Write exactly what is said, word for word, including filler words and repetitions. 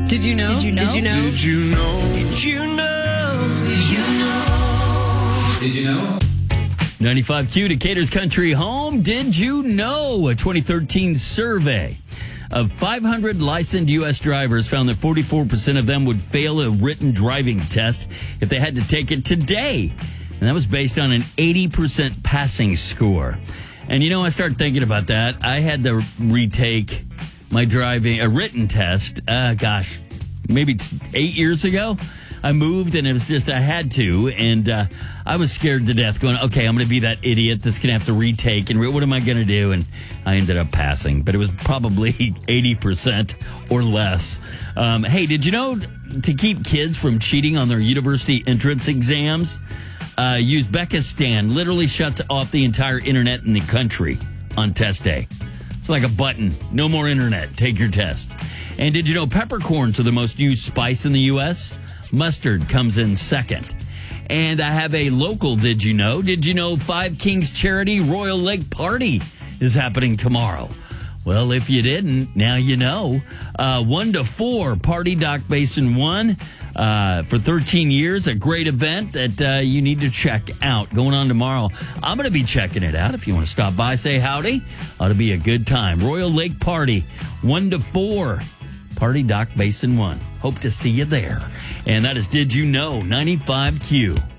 Did you know? Did you know? Did you know? Did you know? Did you know? Did you know? Did you know? ninety-five Q, Decatur's country home. Did you know? A twenty thirteen survey of five hundred licensed U S drivers found that forty-four percent of them would fail a written driving test if they had to take it today. And that was based on an eighty percent passing score. And, you know, I started thinking about that. I had to retake my driving, a written test, uh, gosh, maybe it's eight years ago. I moved, and it was just, I had to, and uh, I was scared to death going, okay, I'm going to be that idiot that's going to have to retake, and re- what am I going to do? And I ended up passing, but it was probably eighty percent or less. Um, hey, did you know to keep kids from cheating on their university entrance exams, uh, Uzbekistan literally shuts off the entire internet in the country on test day. It's like a button. No more internet. Take your test. And did you know peppercorns are the most used spice in the U S? Mustard comes in second. And I have a local did you know. Did you know Five Kings Charity Royal Lake Party is happening tomorrow? Well, if you didn't, now you know. Uh, one to four, Party Dock Basin one uh, for thirteen years. A great event that uh, you need to check out. Going on tomorrow. I'm going to be checking it out. If you want to stop by, say howdy. Ought to be a good time. Royal Lake Party, one to four. Party Dock Basin one. Hope to see you there. And that is Did You Know? ninety-five Q.